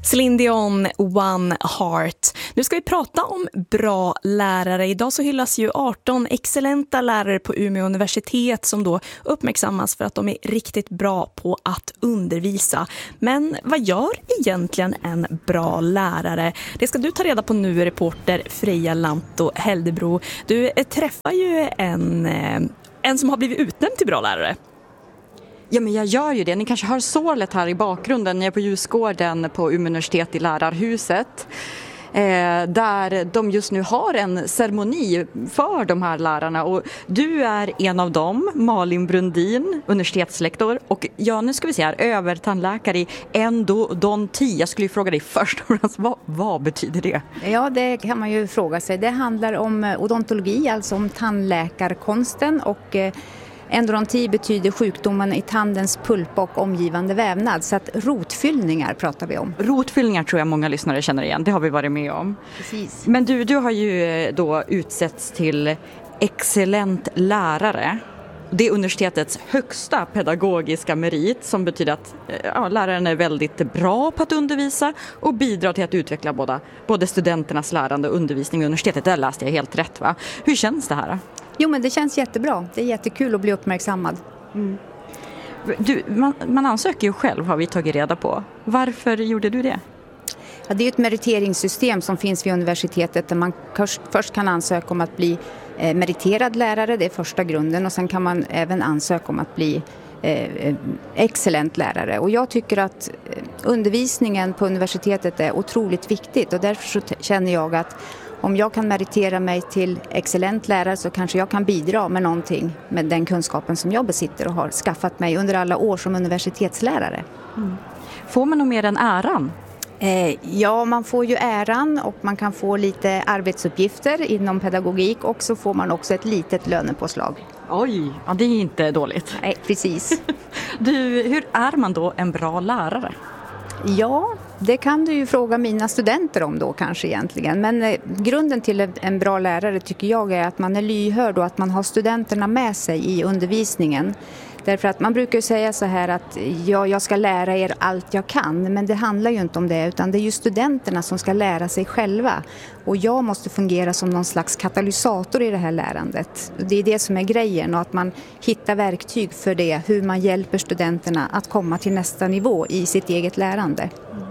Céline Dion, One Heart. Nu ska vi prata om bra lärare. Idag så hyllas ju 18 excellenta lärare på Umeå universitet som då uppmärksammas för att de är riktigt bra på att undervisa. Men vad gör egentligen en bra lärare? Det ska du ta reda på nu, reporter Freja Lantto Heldebro. Du träffar ju en som har blivit utnämnd till bra lärare. Ja, men jag gör ju det. Ni kanske hör sorlet här i bakgrunden. Jag är på Ljusgården på Umeå universitet i lärarhuset. Där de just nu har en ceremoni för de här lärarna. Och du är en av dem, Malin Brundin, universitetslektor. Och ja, nu ska vi se här, övertandläkare i endodonti. Jag skulle ju fråga dig först, vad betyder det? Ja, det kan man ju fråga sig. Det handlar om odontologi, alltså om tandläkarkonsten, och endodonti betyder sjukdomen i tandens pulpa och omgivande vävnad, så att rotfyllningar pratar vi om. Rotfyllningar tror jag många lyssnare känner igen, det har vi varit med om. Precis. Men du har ju då utsetts till excellent lärare. Det är universitetets högsta pedagogiska merit som betyder att läraren är väldigt bra på att undervisa och bidrar till att utveckla både studenternas lärande och undervisning vid universitetet. Där läste jag helt rätt, va? Hur känns det här? Jo, men det känns jättebra. Det är jättekul att bli uppmärksammad. Mm. Man ansöker ju själv, har vi tagit reda på. Varför gjorde du det? Ja, det är ett meriteringssystem som finns vid universitetet där man först kan ansöka om att bli meriterad lärare, det är första grunden, och sen kan man även ansöka om att bli excellent lärare. Och jag tycker att undervisningen på universitetet är otroligt viktigt, och därför så känner jag att om jag kan meritera mig till excellent lärare så kanske jag kan bidra med någonting med den kunskapen som jag besitter och har skaffat mig under alla år som universitetslärare. Mm. Får man nog mer än äran? Ja, man får ju äran och man kan få lite arbetsuppgifter inom pedagogik, och så får man också ett litet lönepåslag. Oj, ja, det är inte dåligt. Nej, precis. Hur är man då en bra lärare? Ja, det kan du ju fråga mina studenter om då kanske egentligen. Men grunden till en bra lärare tycker jag är att man är lyhörd och att man har studenterna med sig i undervisningen. Därför att man brukar ju säga så här att jag ska lära er allt jag kan, men det handlar ju inte om det, utan det är ju studenterna som ska lära sig själva. Och jag måste fungera som någon slags katalysator i det här lärandet. Det är det som är grejen, och att man hittar verktyg för det, hur man hjälper studenterna att komma till nästa nivå i sitt eget lärande.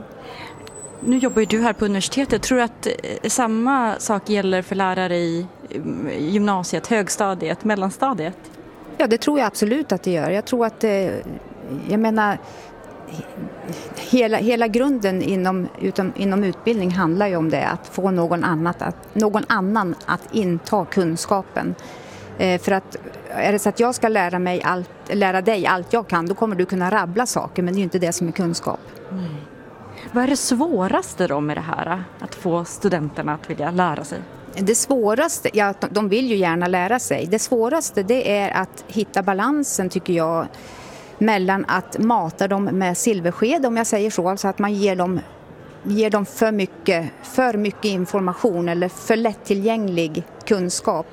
Nu jobbar ju du här på universitetet. Tror du att samma sak gäller för lärare i gymnasiet, högstadiet, mellanstadiet? Ja, det tror jag absolut att det gör. Jag tror att, hela grunden inom utbildning handlar ju om det, att få någon annan att inta kunskapen. För att är det så att jag ska lära dig allt jag kan, då kommer du kunna rabbla saker, men det är ju inte det som är kunskap. Mm. Vad är det svåraste då med det här, att få studenterna att vilja lära sig? Det svåraste, ja, de vill ju gärna lära sig. Det svåraste, det är att hitta balansen, tycker jag, mellan att mata dem med silversked, om jag säger så, alltså att man ger dem för mycket information eller för lättillgänglig kunskap.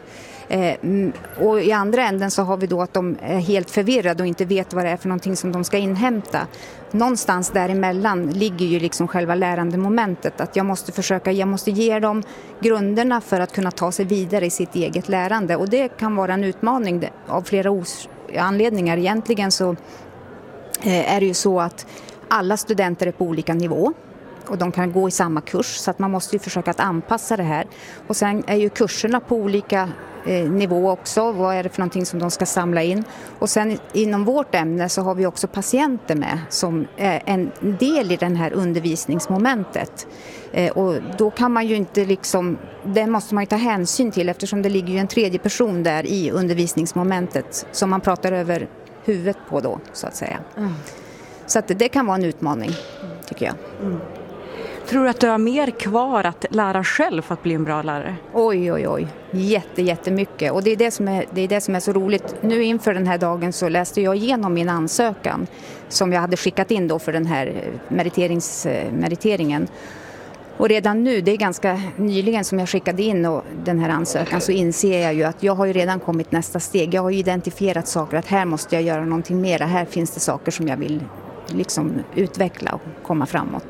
Och i andra änden så har vi då att de är helt förvirrade och inte vet vad det är för någonting som de ska inhämta. Någonstans däremellan ligger ju liksom själva lärandemomentet, att jag måste ge dem grunderna för att kunna ta sig vidare i sitt eget lärande, och det kan vara en utmaning av flera anledningar. Egentligen så är det ju så att alla studenter är på olika nivå och de kan gå i samma kurs, så att man måste ju försöka att anpassa det här. Och sen är ju kurserna på olika nivå också. Vad är det för någonting som de ska samla in? Och sen inom vårt ämne så har vi också patienter med som är en del i den här undervisningsmomentet. Och då kan man ju inte det måste man ju ta hänsyn till, eftersom det ligger ju en tredje person där i undervisningsmomentet som man pratar över huvudet på då, så att säga. Mm. Så att det kan vara en utmaning, tycker jag. Mm. Tror du att du har mer kvar att lära själv för att bli en bra lärare? Oj. Jättemycket. Och det är det som är så roligt. Nu inför den här dagen så läste jag igenom min ansökan som jag hade skickat in då för den här meriteringen. Och redan nu, det är ganska nyligen som jag skickade in den här ansökan, så inser jag ju att jag har ju redan kommit nästa steg. Jag har ju identifierat saker, att här måste jag göra någonting mer. Här finns det saker som jag vill utveckla och komma framåt.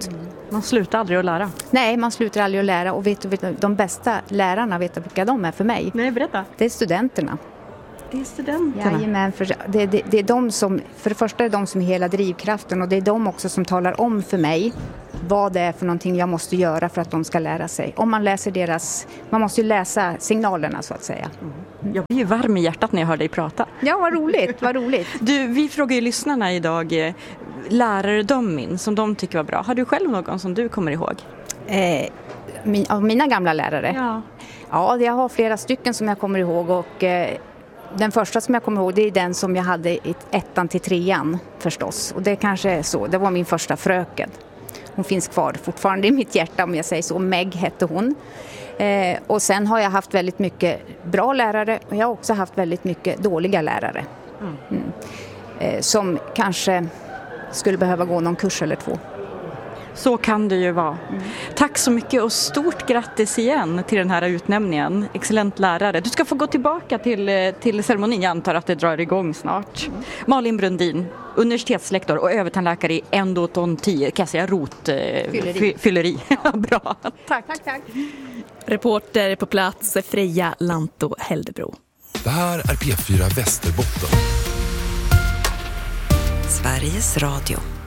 Man slutar aldrig att lära. Nej, man slutar aldrig att lära och vet du, de bästa lärarna, vet du vilka de är för mig? Nej, berätta. Det är studenterna. Det är studenterna. Jajamän, det är de som, för det första är de som är hela drivkraften och det är de också som talar om för mig vad det är för någonting jag måste göra för att de ska lära sig. Om man läser man måste ju läsa signalerna så att säga. Jag blir ju varm i hjärtat när jag hör dig prata. Ja, vad roligt, vad roligt. Du, vi frågar ju lyssnarna idag lärare de minns som de tycker var bra. Har du själv någon som du kommer ihåg? Av mina gamla lärare? Ja. Ja, jag har flera stycken som jag kommer ihåg och den första som jag kommer ihåg det är den som jag hade i 1:an till 3:an förstås. Och det kanske är så, det var min första fröken. Hon finns kvar fortfarande i mitt hjärta om jag säger så. Meg hette hon. Och sen har jag haft väldigt mycket bra lärare och jag har också haft väldigt mycket dåliga lärare. Som kanske skulle behöva gå någon kurs eller 2. Så kan det ju vara. Tack så mycket och stort grattis igen till den här utnämningen. Excellent lärare. Du ska få gå tillbaka till ceremonin. Jag antar att det drar igång snart. Malin Brundin, universitetslektor och övertandläkare i endodonti. Kan jag säga fylleri. Bra. Tack. Reporter på plats Freja Lanto Heldebro. Det här är P4 Västerbotten. Sveriges Radio.